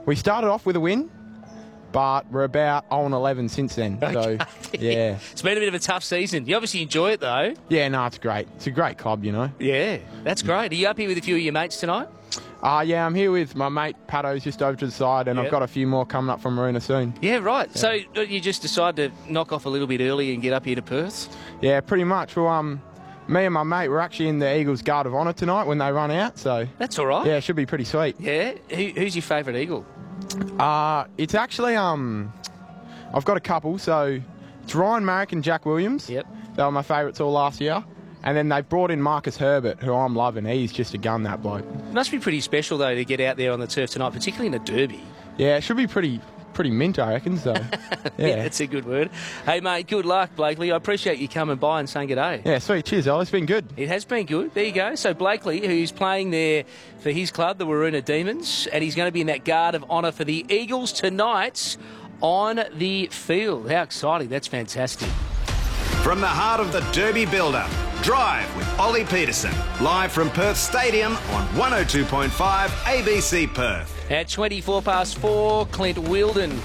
We started off with a win, but we're about 0-11 since then. Okay. So, yeah. It's been a bit of a tough season. You obviously enjoy it, though. Yeah, no, it's great. It's a great club, you know. Yeah, that's great. Are you up here with a few of your mates tonight? Yeah, I'm here with my mate Pato's just over to the side, and Yep. I've got a few more coming up from Marina soon. Yeah, right. So you just decide to knock off a little bit early and get up here to Perth? Yeah, pretty much. Well, me and my mate, we're actually in the Eagles Guard of Honour tonight when they run out, so That's all right. yeah, it should be pretty sweet. Yeah? Who's your favourite Eagle? It's actually, I've got a couple, so it's Ryan Marrick and Jack Williams. Yep. They were my favourites all last year. And then they brought in Marcus Herbert, who I'm loving. He's just a gun, that bloke. It must be pretty special, though, to get out there on the turf tonight, particularly in a derby. Yeah, it should be pretty mint, I reckon, so yeah. That's a good word. Hey, mate, good luck, Blakely. I appreciate you coming by and saying good day. Yeah, sweet. Cheers, Al. It's been good. It has been good. There you go. So Blakely, who's playing there for his club, the Waroona Demons, and he's going to be in that Guard of Honour for the Eagles tonight on the field. How exciting. That's fantastic. From the heart of the Derby build-up, Drive with Ollie Peterson. Live from Perth Stadium on 102.5 ABC Perth. At 4:24, Clint Wheeldon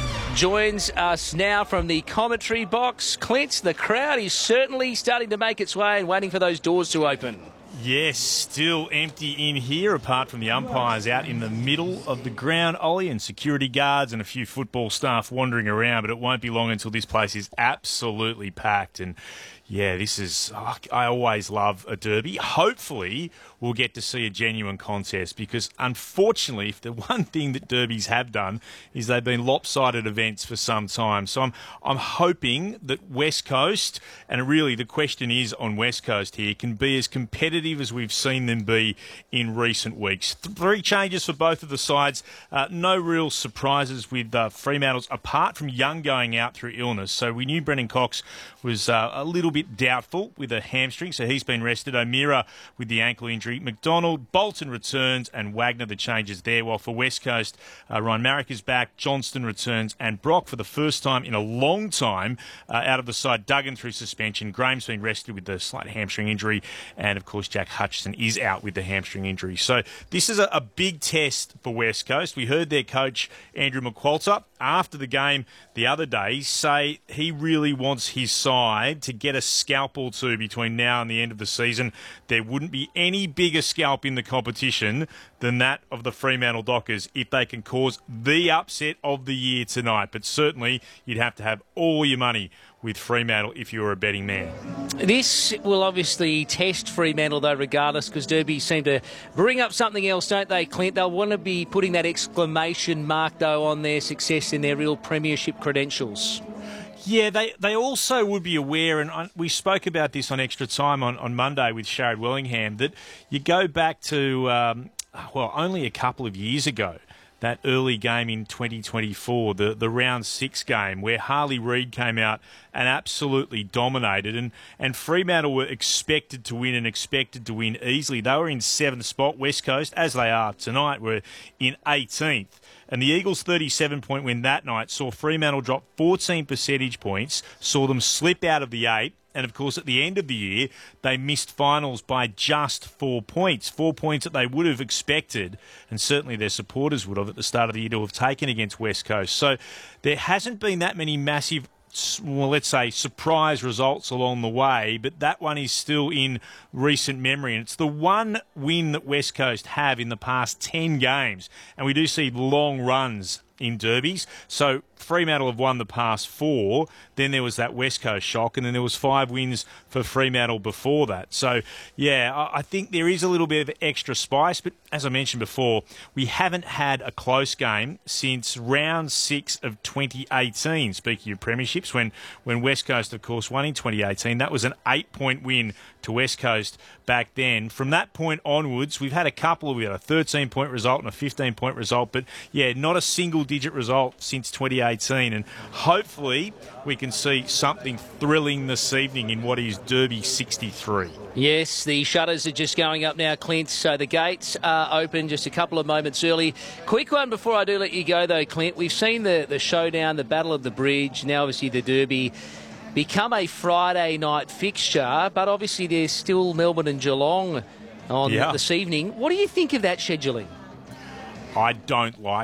joins us now from the commentary box. Clint, the crowd is certainly starting to make its way and waiting for those doors to open. Yes, still empty in here, apart from the umpires out in the middle of the ground, Ollie, and security guards and a few football staff wandering around, but it won't be long until this place is absolutely packed. And yeah, this is, I always love a derby. Hopefully we'll get to see a genuine contest, because unfortunately, if the one thing that derbies have done is they've been lopsided events for some time. So I'm hoping that West Coast, and really the question is on West Coast here, can be as competitive as we've seen them be in recent weeks. 3 changes for both of the sides. No real surprises with Fremantle's, apart from Young going out through illness. So we knew Brennan Cox was a little bit doubtful with a hamstring, so he's been rested. O'Meara with the ankle injury. McDonald, Bolton returns, and Wagner the changes there. While for West Coast, Ryan Marrick is back, Johnston returns, and Brock for the first time in a long time out of the side. Duggan through suspension. Graham's been rested with the slight hamstring injury, and of course Jack Hutchison is out with the hamstring injury. So this is a big test for West Coast. We heard their coach Andrew McQualter after the game the other day say he really wants his side to get a scalp or two between now and the end of the season. There wouldn't be any bigger scalp in the competition than that of the Fremantle Dockers if they can cause the upset of the year tonight. But certainly you'd have to have all your money with Fremantle if you were a betting man. This will obviously test Fremantle, though, regardless, because Derby seem to bring up something else, don't they, Clint? They'll want to be putting that exclamation mark, though, on their success in their real premiership credentials. Yeah, they also would be aware, and we spoke about this on Extra Time on Monday with Sharad Wellingham, that you go back to, only a couple of years ago, that early game in 2024, the round 6 game, where Harley Reid came out and absolutely dominated, and Fremantle were expected to win and expected to win easily. They were in 7th spot. West Coast, as they are tonight, were in 18th. And the Eagles' 37-point win that night saw Fremantle drop 14 percentage points, saw them slip out of the 8, and of course at the end of the year they missed finals by just 4 points. 4 points that they would have expected, and certainly their supporters would have at the start of the year, to have taken against West Coast. So there hasn't been that many massive, well, let's say, surprise results along the way, but that one is still in recent memory. And it's the one win that West Coast have in the past 10 games. And we do see long runs in derbies. So Fremantle have won the past 4. Then there was that West Coast shock, and then there was 5 wins for Fremantle before that. So, yeah, I think there is a little bit of extra spice. But as I mentioned before, we haven't had a close game since round 6 of 2018. Speaking of premierships, when West Coast, of course, won in 2018, that was an 8-point win to West Coast back then. From that point onwards, we've had a couple. We had a 13-point result and a 15-point result, but yeah, not a single-digit result since 2018. And hopefully we can see something thrilling this evening in what is Derby 63. Yes, the shutters are just going up now, Clint, so the gates are open just a couple of moments early. Quick one before I do let you go, though, Clint. We've seen the showdown, the Battle of the Bridge, now obviously the Derby, become a Friday night fixture, but obviously there's still Melbourne and Geelong on this evening. What do you think of that scheduling? I don't like